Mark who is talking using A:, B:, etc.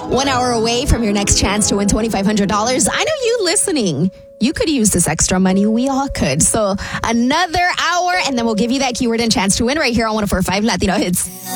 A: 1 hour away from your next chance to win $2,500. I know you listening. You could use this extra money. We all could. So another hour, and then we'll give you that keyword and chance to win right here on 104.5 Latino Hits.